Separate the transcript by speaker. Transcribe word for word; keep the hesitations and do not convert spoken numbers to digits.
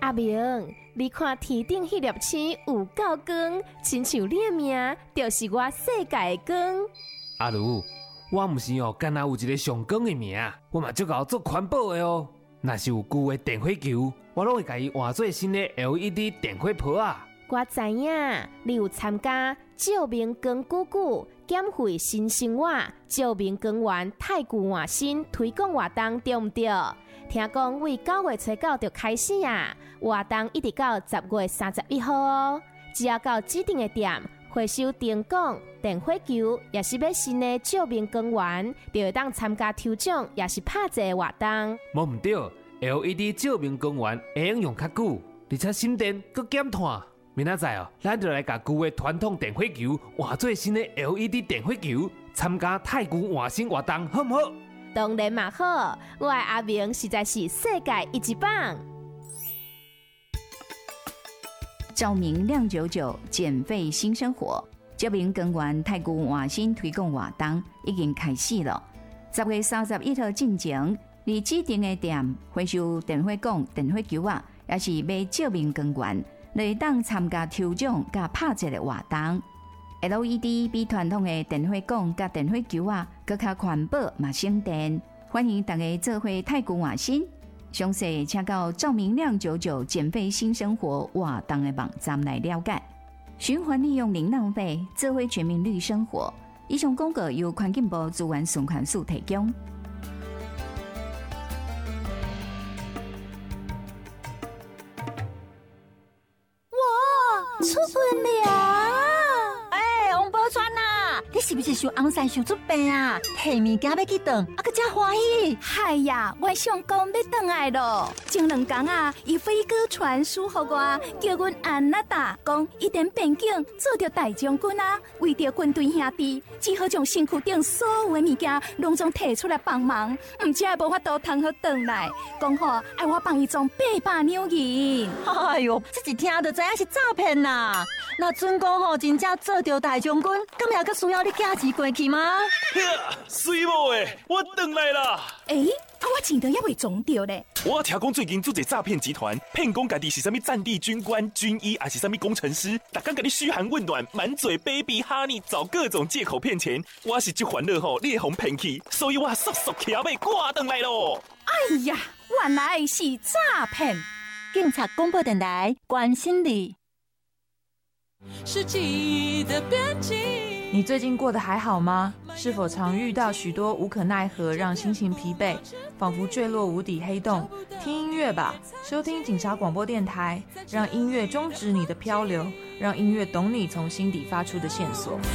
Speaker 1: 阿明，你看天顶迄粒星有够光，亲像你的命就是我世界的光。
Speaker 2: 阿如，我毋是哦，干那有一个上光的命，我嘛足够做环保的哦。若是有旧的电火球，我拢会甲伊换做新的 L E D 电火泡啊。
Speaker 1: 我知影你有参加照明光姑姑减肥新生活照明光源太古换新推广活动，对毋对？听讲为九月初九就开始啊，活动一直到十月三十一号哦。只要到指定的店回收电管、电火球，也是要新的照明光源，就会当参加抽奖，也是拍一个活动。
Speaker 2: 无毋对 ，L E D 照明光源会用用较久，而且省电佮减碳。明仔载哦，咱就来甲旧的传统电火球换做新的 L E D 电火球，参加太古换新活动，好唔好？
Speaker 1: 当然嘛好，我的阿明实在是世界一级棒。
Speaker 3: 照明亮九九，减肥新生活。照明光源太古换新推广活动已经开始了。十月三十一号进前，你指定的店回收电火管、电火球啊，也是买照明光源，来当参加抽奖甲拍折的活动。L E D 比传统的电火管甲电火球啊，更加环保嘛省电。欢迎大家做伙太古换新。详细请到照明亮九九减肥新生活活动的网站来了解。循环利用零浪费，做伙全民绿生活。以上广告由环境部资源循环署提供。
Speaker 4: 哇，出门了！哎，王宝钏呐，你是不是想红山想出病啊？提物件要去顿，啊个真欢喜！
Speaker 5: 嗨呀，我上工要转来咯。前两天啊，伊飞哥传书给我，叫阮安那达讲，一点边境做着大将军啊，为着军队兄弟，只好将身躯顶所有的物件拢总摕出来帮忙，唔只系无法度通好转来，讲好爱我帮伊装八百两银。
Speaker 4: 哎哟，这一听就知影是诈骗啦！那准讲吼，真正做着大将军，咁也阁需要你寄钱过去吗？
Speaker 6: 水某诶，我回来啦！
Speaker 5: 诶、欸，啊，我钱都还未装着咧。
Speaker 6: 我听讲最近做一诈骗集团，骗讲家己是啥物战地军官、军医，还是啥物工程师，逐工甲你嘘寒问暖，满嘴 baby honey， 找各种借口骗钱。我是这烦恼吼，你会互骗去，所以我速速骑马赶回来咯。
Speaker 5: 哎呀，原来是诈骗！
Speaker 4: 警察广播电台关心你。
Speaker 7: 世纪的边境，你最近过得还好吗？是否常遇到许多无可奈何，让心情疲惫，仿佛坠落无底黑洞？听音乐吧，收听警察广播电台，让音乐终止你的漂流，让音乐懂你从心底发出的线索。